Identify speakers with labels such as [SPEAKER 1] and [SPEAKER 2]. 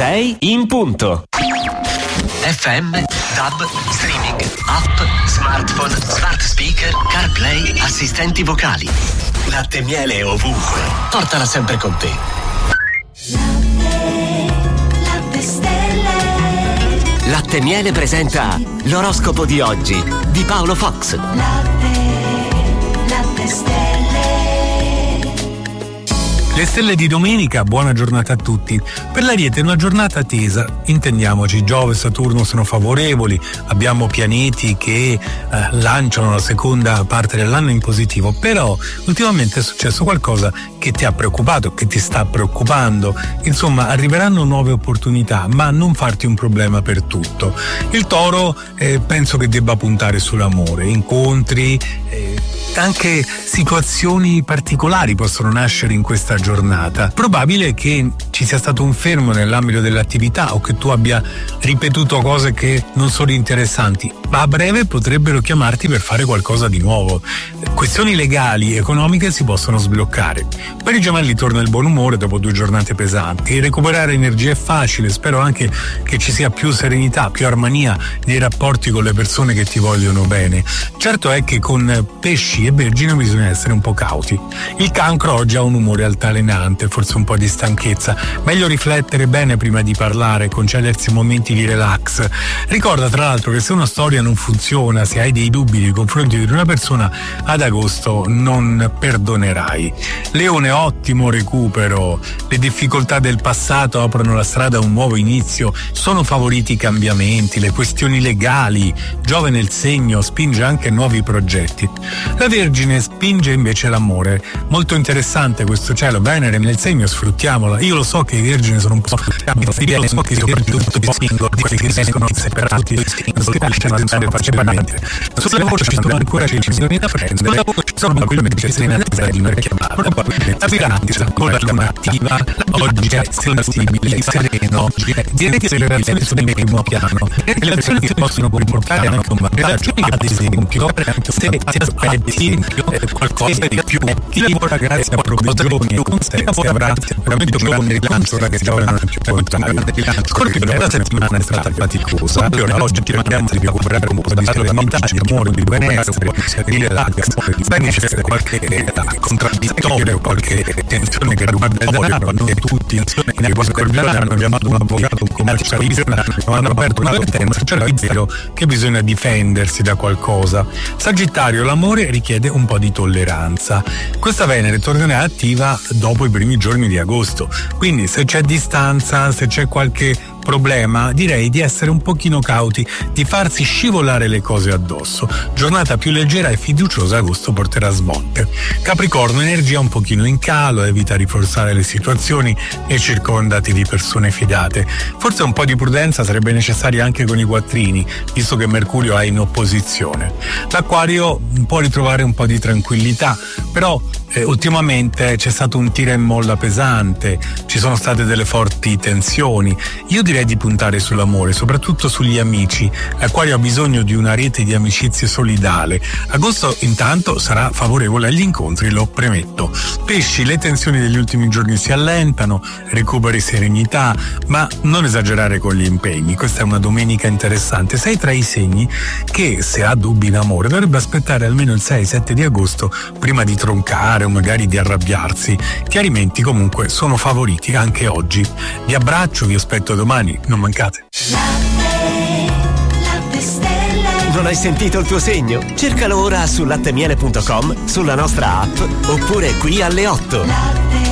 [SPEAKER 1] 6 in punto.
[SPEAKER 2] FM, DAB, streaming, app, smartphone, smart speaker, CarPlay, assistenti vocali. Latte e miele ovunque. Portala sempre con te.
[SPEAKER 3] Latte stelle.
[SPEAKER 1] Latte e miele presenta l'oroscopo di oggi di Paolo Fox.
[SPEAKER 3] Latte stelle.
[SPEAKER 4] Le stelle di domenica, buona giornata a tutti. Per l'Ariete è una giornata tesa, intendiamoci, Giove e Saturno sono favorevoli, abbiamo pianeti che lanciano la seconda parte dell'anno in positivo, però ultimamente è successo qualcosa che ti ha preoccupato, che ti sta preoccupando. Insomma, arriveranno nuove opportunità, ma non farti un problema per tutto. Il Toro penso che debba puntare sull'amore, incontri, anche situazioni particolari possono nascere in questa giornata. Probabile che ci sia stato un fermo nell'ambito dell'attività o che tu abbia ripetuto cose che non sono interessanti, ma a breve potrebbero chiamarti per fare qualcosa di nuovo. Questioni legali, economiche si possono sbloccare. Per i Gemelli torna il buon umore dopo 2 giornate pesanti. Recuperare energia è facile, spero anche che ci sia più serenità, più armonia nei rapporti con le persone che ti vogliono bene. Certo è che con Pesci e Vergine bisogna essere un po' cauti. Il Cancro oggi ha un umore altalenante, forse un po' di stanchezza. Meglio riflettere bene prima di parlare, concedersi momenti di relax. Ricorda tra l'altro che se una storia non funziona, se hai dei dubbi nei confronti di una persona, ad agosto non perdonerai. Leone, ottimo recupero. Le difficoltà del passato aprono la strada a un nuovo inizio, sono favoriti i cambiamenti, le questioni legali. Giove nel segno spinge anche nuovi progetti. La Vergine spinge invece l'amore. Molto interessante questo cielo, Venere nel segno, sfruttiamola. Io lo so che i Vergini sono un po' lo so che soprattutto i singoli, quelli che si sono separati, non si lasciano andare facilmente. Sulla voce ci sono ancora 5 milioni da prendere, sulla voce sono probabilmente ci sono in attesa di non richiamarlo. La Bilancia con la luna attiva, oggi è sensibile, sereno, direi che le relazioni sono in primo piano, e le relazioni si possono comportare anche come relazioni che ad esempio, se ti aspetti qualcosa di più attivo, ragazzi, a provvigioni con sé, avrà veramente un grande rilancio, ora che si lavorano più Scorpione, la settimana è stata faticosa, allora oggi ti mandiamo di recuperare un po' di serenità, di amore, di benessere, di relax, bene c'è qualche contraddittorio, qualche tensione che riguarda il denaro, noi tutti insieme nei Scorpioni hanno chiamato un avvocato, un commercialista, hanno aperto una sentenza, cioè è vero che bisogna difendersi da qualcosa. Sagittario, l'amore richiede un po' di tolleranza. Questa Venere tornerà attiva dopo i primi giorni di agosto, quindi se c'è distanza, se c'è qualche problema, direi di essere un pochino cauti, di farsi scivolare le cose addosso. Giornata più leggera e fiduciosa, agosto porterà svolte. Capricorno, energia un pochino in calo, evita di forzare le situazioni e circondati di persone fidate. Forse un po' di prudenza sarebbe necessaria anche con i quattrini, visto che Mercurio è in opposizione. L'Acquario può ritrovare un po' di tranquillità, però ultimamente c'è stato un tira e molla pesante, ci sono state delle forti tensioni. Io direi di puntare sull'amore, soprattutto sugli amici. L'Acquario ha bisogno di una rete di amicizie solidale. Agosto intanto sarà favorevole agli incontri, lo premetto. Pesci, le tensioni degli ultimi giorni si allentano, recuperi serenità, ma non esagerare con gli impegni. Questa è una domenica interessante. Sei tra i segni che, se ha dubbi in amore, dovrebbe aspettare almeno il 6-7 di agosto prima di troncare o magari di arrabbiarsi. Chiarimenti comunque sono favoriti anche oggi. Vi abbraccio, vi aspetto domani, non mancate.
[SPEAKER 1] Non hai sentito il tuo segno? Cercalo ora su lattemiele.com, sulla nostra app oppure qui alle 8.